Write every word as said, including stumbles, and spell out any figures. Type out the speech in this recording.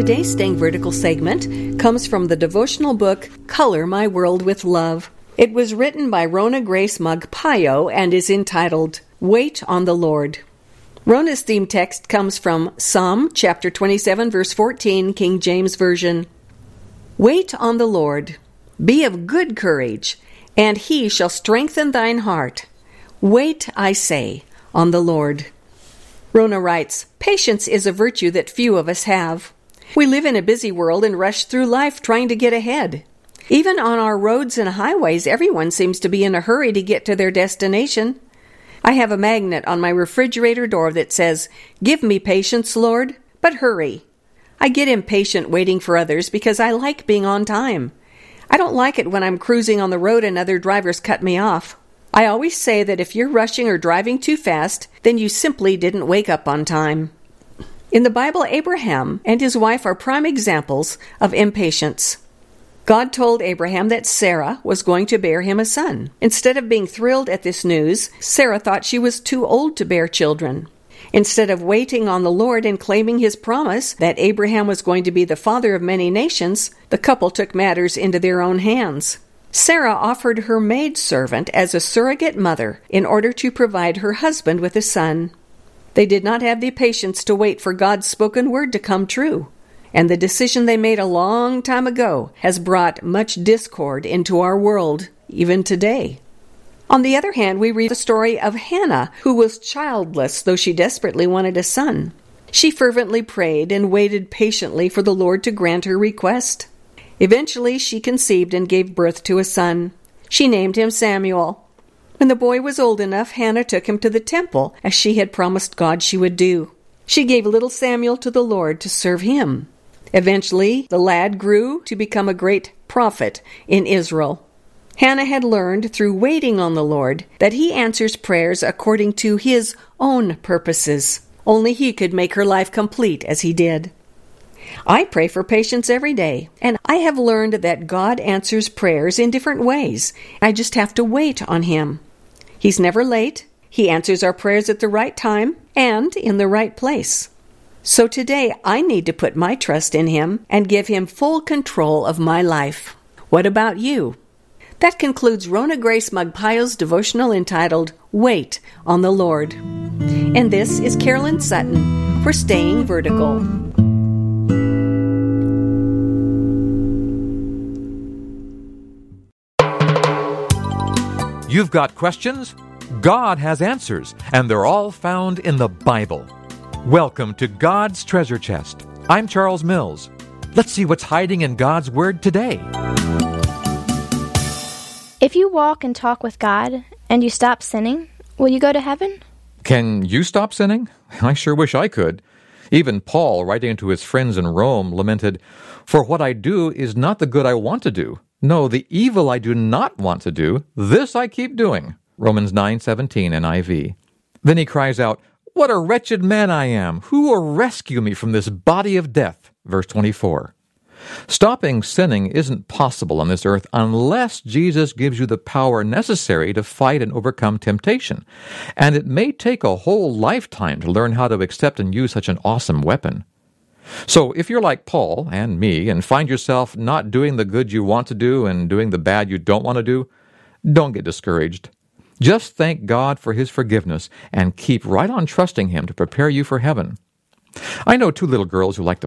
Today's Staying Vertical segment comes from the devotional book, Color My World with Love. It was written by Rona Grace Magpayo and is entitled, Wait on the Lord. Rona's theme text comes from Psalm chapter twenty-seven, verse fourteen, King James Version. Wait on the Lord. Be of good courage, and he shall strengthen thine heart. Wait, I say, on the Lord. Rona writes, Patience is a virtue that few of us have. We live in a busy world and rush through life trying to get ahead. Even on our roads and highways, everyone seems to be in a hurry to get to their destination. I have a magnet on my refrigerator door that says, Give me patience, Lord, but hurry. I get impatient waiting for others because I like being on time. I don't like it when I'm cruising on the road and other drivers cut me off. I always say that if you're rushing or driving too fast, then you simply didn't wake up on time. In the Bible, Abraham and his wife are prime examples of impatience. God told Abraham that Sarah was going to bear him a son. Instead of being thrilled at this news, Sarah thought she was too old to bear children. Instead of waiting on the Lord and claiming his promise that Abraham was going to be the father of many nations, the couple took matters into their own hands. Sarah offered her maidservant as a surrogate mother in order to provide her husband with a son. They did not have the patience to wait for God's spoken word to come true. And the decision they made a long time ago has brought much discord into our world, even today. On the other hand, we read the story of Hannah, who was childless, though she desperately wanted a son. She fervently prayed and waited patiently for the Lord to grant her request. Eventually, she conceived and gave birth to a son. She named him Samuel. When the boy was old enough, Hannah took him to the temple, as she had promised God she would do. She gave little Samuel to the Lord to serve him. Eventually, the lad grew to become a great prophet in Israel. Hannah had learned through waiting on the Lord that he answers prayers according to his own purposes. Only he could make her life complete as he did. I pray for patience every day, and I have learned that God answers prayers in different ways. I just have to wait on him. He's never late. He answers our prayers at the right time and in the right place. So today, I need to put my trust in him and give him full control of my life. What about you? That concludes Rona Grace Magpayo's devotional entitled, Wait on the Lord. And this is Carolyn Sutton for Staying Vertical. You've got questions? God has answers, and they're all found in the Bible. Welcome to God's Treasure Chest. I'm Charles Mills. Let's see what's hiding in God's Word today. If you walk and talk with God and you stop sinning, will you go to heaven? Can you stop sinning? I sure wish I could. Even Paul, writing to his friends in Rome, lamented, For what I do is not the good I want to do. No, the evil I do not want to do, this I keep doing. Romans nine seventeen N I V. Then he cries out, What a wretched man I am! Who will rescue me from this body of death? Verse twenty-four. Stopping sinning isn't possible on this earth unless Jesus gives you the power necessary to fight and overcome temptation. And it may take a whole lifetime to learn how to accept and use such an awesome weapon. So if you're like Paul and me and find yourself not doing the good you want to do and doing the bad you don't want to do, don't get discouraged. Just thank God for his forgiveness and keep right on trusting him to prepare you for heaven. I know two little girls who like to